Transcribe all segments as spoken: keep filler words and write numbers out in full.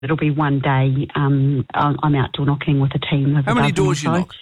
it'll be one day. Um, I'm out door knocking with a team of How many doors you knock?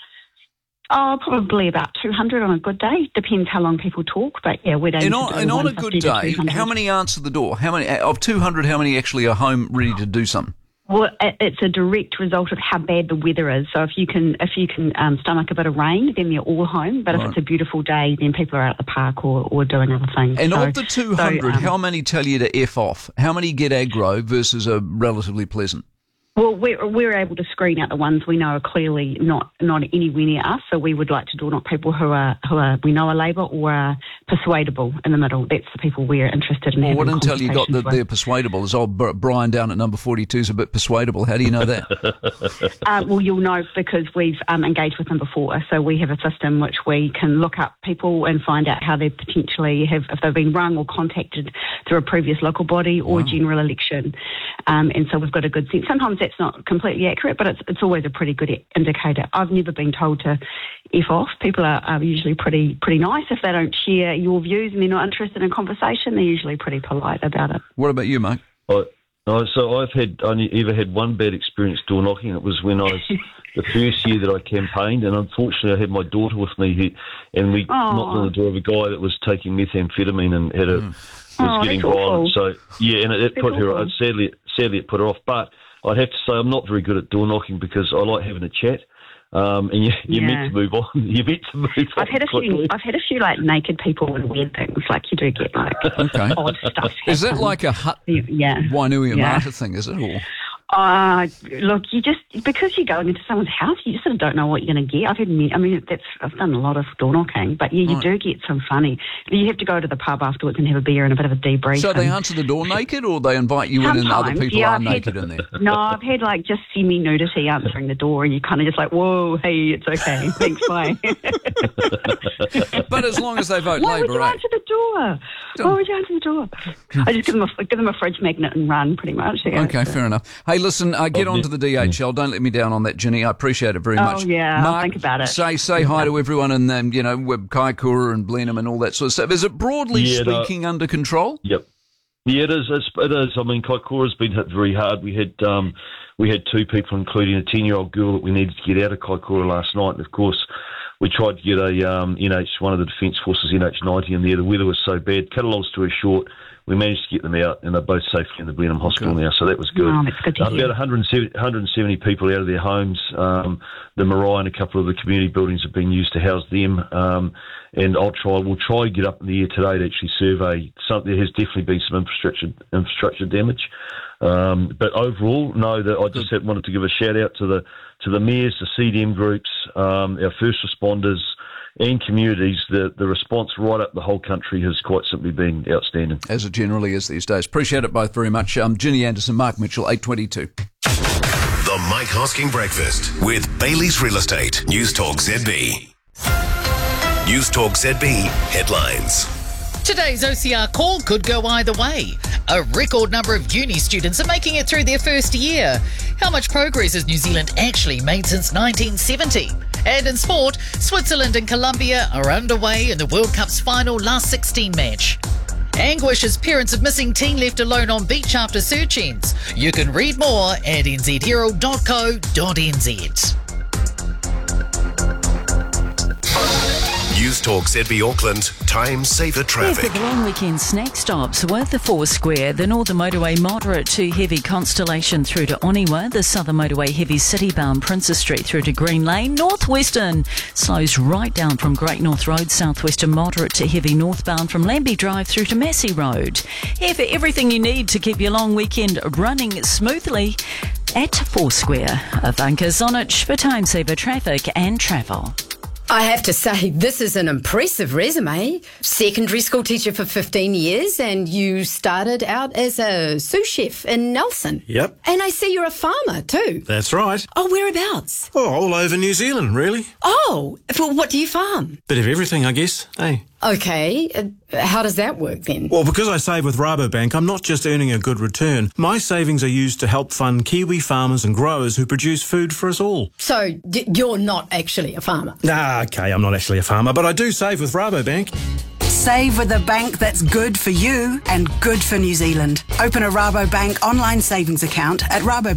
Oh, probably about two hundred on a good day. Depends how long people talk, but yeah, we're And on, and on a good day, how many answer the door? How many of two hundred? How many actually are home ready to do something? Well, it's a direct result of how bad the weather is. So if you can, if you can um, stomach a bit of rain, then they're all home. But right. if it's a beautiful day, then people are out at the park or, or doing other things. And so, of the two hundred, so, um, how many tell you to F off? How many get aggro versus are relatively pleasant? Well, we're, we're able to screen out the ones we know are clearly not, not anywhere near us, so we would like to door knock people who are who are we know are Labour or are persuadable in the middle. That's the people we're interested in. Well, having what intel you got that with. they're persuadable? Is old Brian down at number forty-two is a bit persuadable. How do you know that? uh, well, you'll know because we've um, engaged with them before. So we have a system which we can look up people and find out how they potentially have, if they've been rung or contacted through a previous local body or wow. general election. Um, and so we've got a good sense. Sometimes that's not completely accurate, but it's it's always a pretty good indicator. I've never been told to F off. People are, are usually pretty pretty nice. If they don't share your views and they're not interested in conversation, they're usually pretty polite about it. What about you, Mark? I, no, so I've had only ever had one bad experience door knocking. It was when I was the first year that I campaigned, and unfortunately I had my daughter with me, who, and we Aww. knocked on the door of a guy that was taking methamphetamine and had a mm. was oh, getting violent. So yeah, and it, it put her. Awful. Sadly, sadly it put her off. But I'd have to say I'm not very good at door knocking because I like having a chat. Um, and you, you're yeah. meant to move on. You're meant to move I've on had a quickly. few. I've had a few like naked people and weird things. Like you do get like okay. odd stuff. Is that happen. like a hut yeah. Wainui yeah. Amata thing? Is it or? Uh, look, you just, because you're going into someone's house, you just sort of don't know what you're going to get. I've had, I mean, that's, I've done a lot of door knocking, but yeah, you right. do get some funny. You have to go to the pub afterwards and have a beer and a bit of a debrief. So they answer the door naked or they invite you Sometimes, in and other people yeah, are I've naked had, in there? No, I've had like just semi-nudity answering the door and you're kind of just like, whoa, hey, it's okay, thanks, bye. But as long as they vote Why Labour, would you eh? answer the door? Why would you answer the door? I just give them a, give them a fridge magnet and run, pretty much. Yeah. Okay, fair enough. Hey, listen, uh, get Oh, on to the D H L. Don't let me down on that, Ginny. I appreciate it very much. Oh, yeah, Mark, I'll think about it. Say say hi to everyone in, um, you know, Kaikoura and Blenheim and all that sort of stuff. Is it broadly Yeah, no. speaking under control? Yep. Yeah, it is. It's, it is. I mean, Kaikoura's been hit very hard. We had um, we had two people, including a ten-year-old girl that we needed to get out of Kaikoura last night. And, of course, we tried to get a um, N H, one of the Defence Forces N H ninety in there. The weather was so bad. Cut a long story short, we managed to get them out, and they're both safely in the Blenheim Hospital Okay. now, so that was good. Oh, that's good to Uh, hear. about one hundred seventy, one hundred seventy people out of their homes. Um, the Marae and a couple of the community buildings have been used to house them. Um, and I'll try, we'll try and get up in the air today to actually survey. Some, there has definitely been some infrastructure infrastructure damage. Um, but overall, no, that I just had, wanted to give a shout out to the to the mayors, the C D M groups, um, our first responders, and communities. The the response right up the whole country has quite simply been outstanding. As it generally is these days. Appreciate it both very much. Um, Ginny Anderson, Mark Mitchell, eight twenty-two. The Mike Hosking Breakfast with Bailey's Real Estate. News Talk Z B. News Talk Z B headlines. Today's O C R call could go either way. A record number of uni students are making it through their first year. How much progress has New Zealand actually made since nineteen seventy? And in sport, Switzerland and Colombia are underway in the World Cup's final last sixteen match. Anguish as parents of missing teen left alone on beach after search-ins. You can read more at n z herald dot co dot n z. News Talk Z B Auckland. Time saver traffic. Yeah, for the long weekend snack stops with the Four Square, the Northern Motorway moderate to heavy Constellation through to Oniwa, the Southern Motorway heavy city-bound Princess Street through to Green Lane, Northwestern slows right down from Great North Road, Southwestern moderate to heavy northbound from Lambie Drive through to Massey Road. Here for everything you need to keep your long weekend running smoothly at Four Square. Ivanka Zonich for time saver traffic and travel. I have to say, this is an impressive resume. Secondary school teacher for fifteen years, and you started out as a sous chef in Nelson. Yep. And I see you're a farmer too. That's right. Oh, whereabouts? Oh, all over New Zealand, really. Oh, well, what do you farm? Bit of everything, I guess. Hey. Okay, uh, how does that work then? Well, because I save with Rabobank, I'm not just earning a good return. My savings are used to help fund Kiwi farmers and growers who produce food for us all. So d- you're not actually a farmer? Ah, okay, I'm not actually a farmer, but I do save with Rabobank. Save with a bank that's good for you and good for New Zealand. Open a Rabobank online savings account at Rabobank.